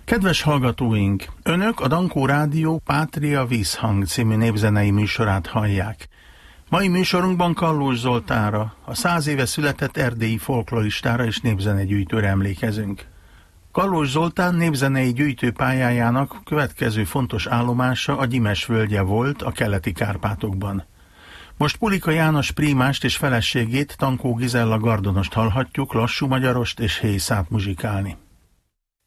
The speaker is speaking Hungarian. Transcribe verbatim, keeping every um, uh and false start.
Kedves hallgatóink, Önök a Dankó Rádió Pátria Vízhang című népzenei műsorát hallják. Mai műsorunkban Kallós Zoltánra, a száz éve született erdélyi folkloristára és népzenegyűjtőre emlékezünk. Kallós Zoltán népzenei gyűjtő pályájának következő fontos állomása a Gyimes völgye volt a keleti Kárpátokban. Most Pulika János prímást és feleségét, Tankó Gizella Gardonost hallhatjuk lassú magyarost és héjszát muzsikálni.